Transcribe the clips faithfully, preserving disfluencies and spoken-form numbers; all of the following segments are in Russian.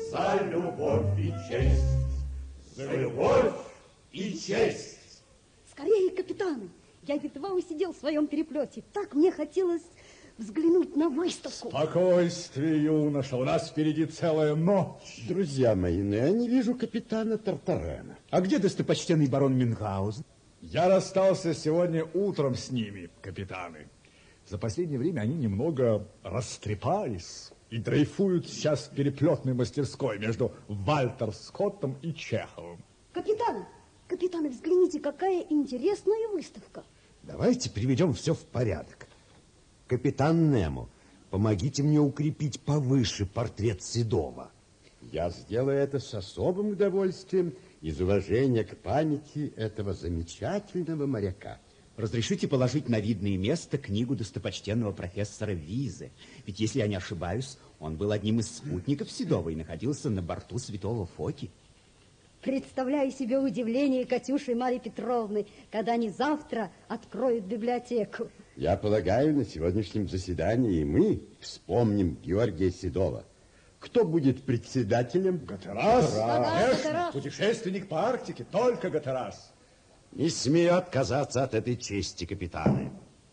За любовь и честь! За любовь и честь! Скорее, капитаны! Я едва усидел в своем переплете. Так мне хотелось взглянуть на выставку. Спокойствие, юноша. У нас впереди целая ночь. Друзья мои, но я не вижу капитана Тартарена. А где достопочтенный барон Мюнхгаузен? Я расстался сегодня утром с ними, капитаны. За последнее время они немного растрепались и дрейфуют сейчас в переплетной мастерской между Вальтер Скоттом и Чеховым. Капитаны, капитаны, взгляните, какая интересная выставка. Давайте приведем все в порядок. Капитан Немо, помогите мне укрепить повыше портрет Седова. Я сделаю это с особым удовольствием из уважения к памяти этого замечательного моряка. Разрешите положить на видное место книгу достопочтенного профессора Визе. Ведь, если я не ошибаюсь, он был одним из спутников Седова и находился на борту Святого Фоки. Представляю себе удивление Катюши и Марьи Петровны, когда они завтра откроют библиотеку. Я полагаю, на сегодняшнем заседании мы вспомним Георгия Седова. Кто будет председателем? Гатерас. Гатерас. Путешественник по Арктике, только Гатерас. Не смею отказаться от этой чести, капитаны.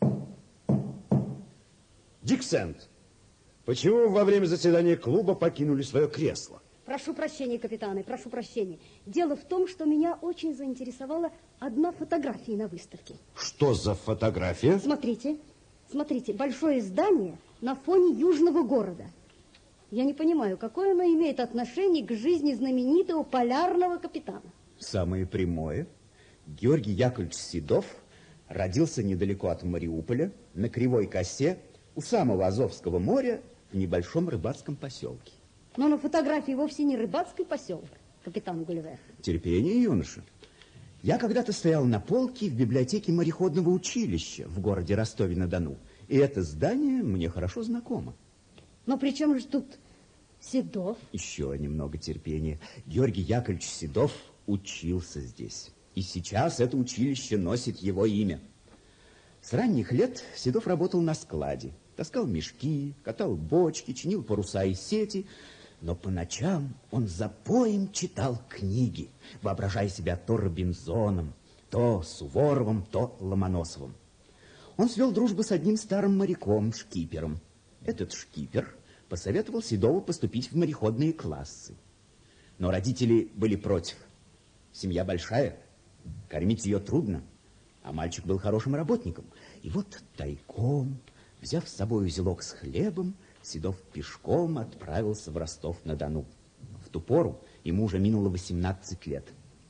Диксент, почему во время заседания клуба покинули свое кресло? Прошу прощения, капитаны, прошу прощения. Дело в том, что меня очень заинтересовала одна фотография на выставке. Что за фотография? Смотрите, смотрите, большое здание на фоне южного города. Я не понимаю, какое оно имеет отношение к жизни знаменитого полярного капитана. Самое прямое. Георгий Яковлевич Седов родился недалеко от Мариуполя, на Кривой косе, у самого Азовского моря, в небольшом рыбацком поселке. Но на фотографии вовсе не рыбацкий поселок, капитан Гулливер. Терпение, юноша. Я когда-то стоял на полке в библиотеке мореходного училища в городе Ростове-на-Дону. И это здание мне хорошо знакомо. Но при чем же тут Седов? Еще немного терпения. Георгий Яковлевич Седов учился здесь. И сейчас это училище носит его имя. С ранних лет Седов работал на складе. Таскал мешки, катал бочки, чинил паруса и сети. Но по ночам он запоем читал книги, воображая себя то Робинзоном, то Суворовым, то Ломоносовым. Он свел дружбу с одним старым моряком, шкипером. Этот шкипер посоветовал Седову поступить в мореходные классы. Но родители были против. Семья большая, кормить ее трудно, а мальчик был хорошим работником. И вот тайком, взяв с собой узелок с хлебом, Седов пешком отправился в Ростов-на-Дону. В ту пору ему уже минуло восемнадцать лет.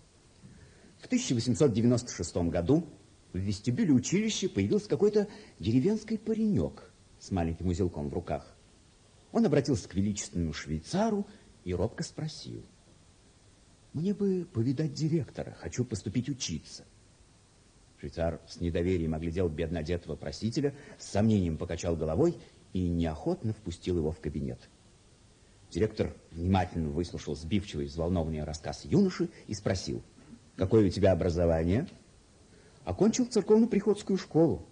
В тысяча восемьсот девяносто шестом году в вестибюле училища появился какой-то деревенский паренек с маленьким узелком в руках. Он обратился к величественному швейцару и робко спросил: «Мне бы повидать директора, хочу поступить учиться». Швейцар с недоверием оглядел бедно одетого просителя, с сомнением покачал головой и неохотно впустил его в кабинет. Директор внимательно выслушал сбивчивый, взволнованный рассказ юноши и спросил: «Какое у тебя образование?» «Окончил церковно-приходскую школу».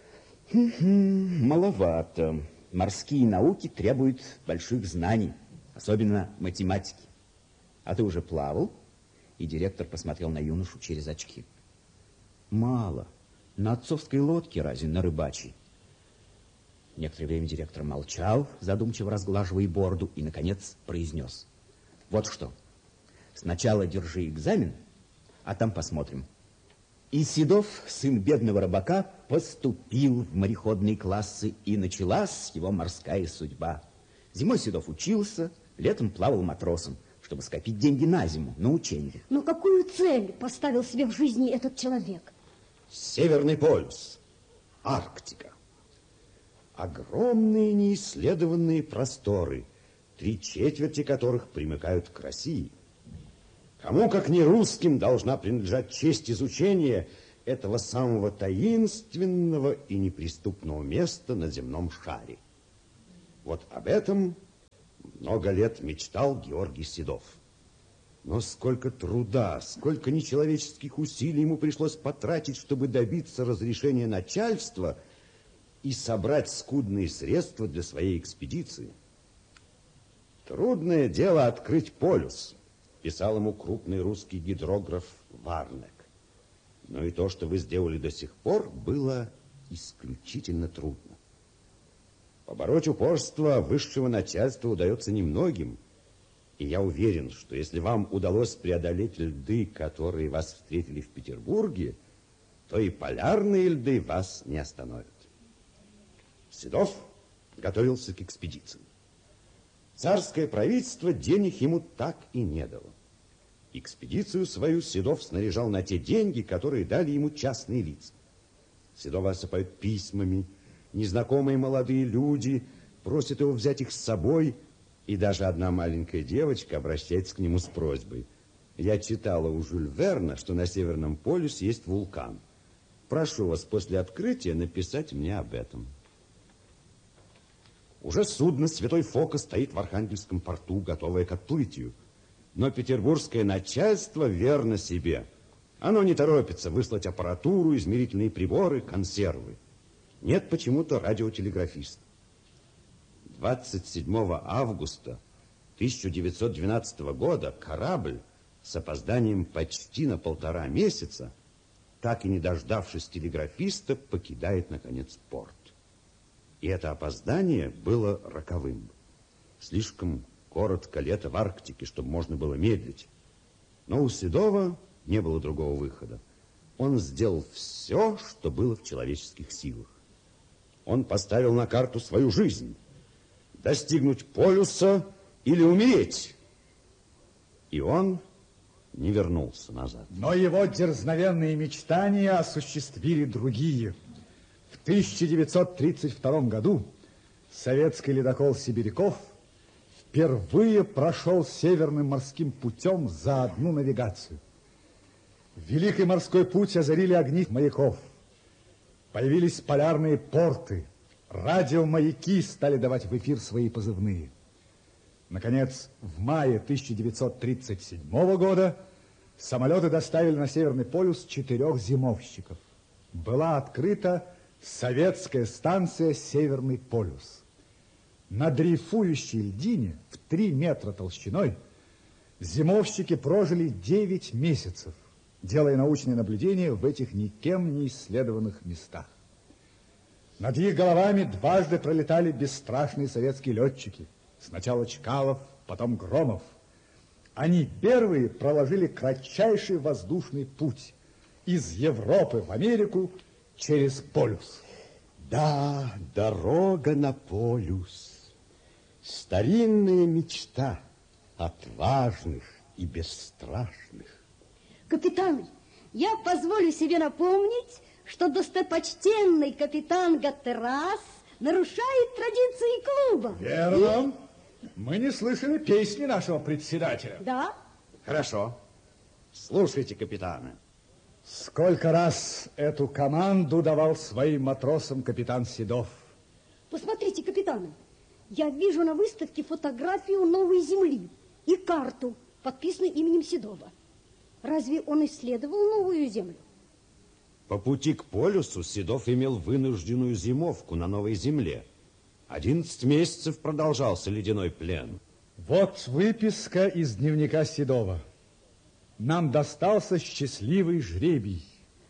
«Хм-хм, маловато. Морские науки требуют больших знаний, особенно математики. А ты уже плавал?» И директор посмотрел на юношу через очки. «Мало. На отцовской лодке разве, на рыбачьей». Некоторое время директор молчал, задумчиво разглаживая бороду, и, наконец, произнес: «Вот что, сначала держи экзамен, а там посмотрим». И Седов, сын бедного рыбака, поступил в мореходные классы, и началась его морская судьба. Зимой Седов учился, летом плавал матросом, чтобы скопить деньги на зиму, на учение. Но какую цель поставил себе в жизни этот человек? Северный полюс, Арктика. Огромные неисследованные просторы, три четверти которых примыкают к России. Кому, как не русским, должна принадлежать честь изучения этого самого таинственного и неприступного места на земном шаре? Вот об этом много лет мечтал Георгий Седов. Но сколько труда, сколько нечеловеческих усилий ему пришлось потратить, чтобы добиться разрешения начальства и собрать скудные средства для своей экспедиции. Трудное дело открыть полюс, писал ему крупный русский гидрограф Варнек. Но и то, что вы сделали до сих пор, было исключительно трудно. Побороть упорство высшего начальства удается немногим. И я уверен, что если вам удалось преодолеть льды, которые вас встретили в Петербурге, то и полярные льды вас не остановят. Седов готовился к экспедиции. Царское правительство денег ему так и не дало. Экспедицию свою Седов снаряжал на те деньги, которые дали ему частные лица. Седова осыпают письмами, незнакомые молодые люди просят его взять их с собой, и даже одна маленькая девочка обращается к нему с просьбой. Я читала у Жюль Верна, что на Северном полюсе есть вулкан. Прошу вас после открытия написать мне об этом. Уже судно «Святой Фока» стоит в Архангельском порту, готовое к отплытию. Но петербургское начальство верно себе. Оно не торопится выслать аппаратуру, измерительные приборы, консервы. Нет почему-то радиотелеграфиста. двадцать седьмого августа тысяча девятьсот двенадцатого года корабль с опозданием почти на полтора месяца, так и не дождавшись телеграфиста, покидает, наконец, порт. И это опоздание было роковым. Слишком коротко лето в Арктике, чтобы можно было медлить. Но у Седова не было другого выхода. Он сделал все, что было в человеческих силах. Он поставил на карту свою жизнь. Достигнуть полюса или умереть. И он не вернулся назад. Но его дерзновенные мечтания осуществили другие. В тысяча девятьсот тридцать втором году советский ледокол «Сибиряков» впервые прошел Северным морским путем за одну навигацию. Великий морской путь озарили огни маяков. Появились полярные порты. Радиомаяки стали давать в эфир свои позывные. Наконец, в мае тысяча девятьсот тридцать седьмого года самолеты доставили на Северный полюс четырех зимовщиков. Была открыта советская станция «Северный полюс». На дрейфующей льдине в три метра толщиной зимовщики прожили девять месяцев, делая научные наблюдения в этих никем не исследованных местах. Над их головами дважды пролетали бесстрашные советские летчики. Сначала Чкалов, потом Громов. Они первые проложили кратчайший воздушный путь из Европы в Америку через полюс. Да, дорога на полюс. Старинная мечта отважных и бесстрашных. Капитаны, я позволю себе напомнить, что достопочтенный капитан Гаттерас нарушает традиции клуба. Верно. Мы не слышали песни нашего председателя. Да. Хорошо. Слушайте, капитаны. Сколько раз эту команду давал своим матросам капитан Седов? Посмотрите, капитаны, я вижу на выставке фотографию новой земли и карту, подписанную именем Седова. Разве он исследовал новую землю? По пути к полюсу Седов имел вынужденную зимовку на новой земле. Одиннадцать месяцев продолжался ледяной плен. Вот выписка из дневника Седова. Нам достался счастливый жребий.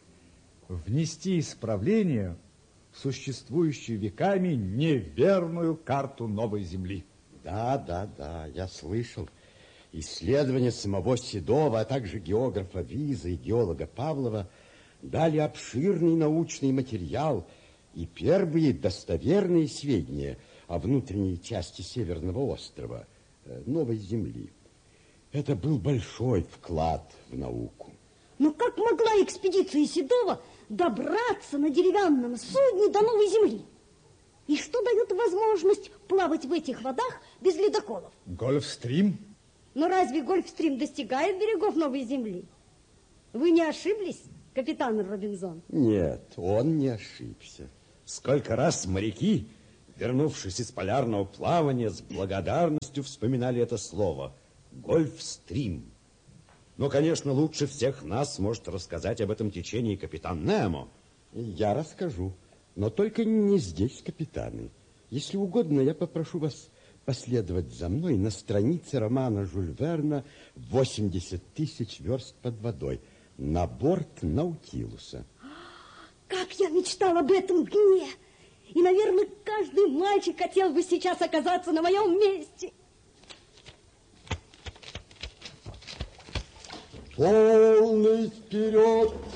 Внести исправление в существующую веками неверную карту новой земли. Да, да, да, я слышал. Исследования самого Седова, а также географа Виза и геолога Павлова дали обширный научный материал и первые достоверные сведения о внутренней части Северного острова, новой земли. Это был большой вклад в науку. Но как могла экспедиция Седова добраться на деревянном судне до новой земли? И что дает возможность плавать в этих водах без ледоколов? Гольфстрим. Но разве Гольфстрим достигает берегов новой земли? Вы не ошиблись, капитан Робинзон? Нет, он не ошибся. Сколько раз моряки, вернувшись из полярного плавания, с благодарностью вспоминали это слово «Гольфстрим». Но, конечно, лучше всех нас может рассказать об этом течении капитан Немо. Я расскажу, но только не здесь, капитаны. Если угодно, я попрошу вас последовать за мной на странице романа Жюль Верна «восемьдесят тысяч верст под водой» на борт Наутилуса. Как я мечтала об этом дне! И, наверное, каждый мальчик хотел бы сейчас оказаться на моем месте. Полный вперед!